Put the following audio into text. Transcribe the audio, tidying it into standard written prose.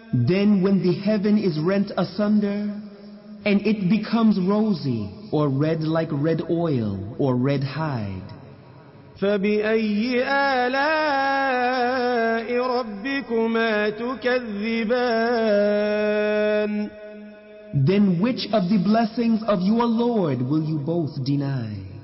Then when the heaven is rent asunder, and it becomes rosy, or red like red oil, or red hide, فبأي آلاء ربكما تكذبان then which of the blessings of your Lord will you both deny?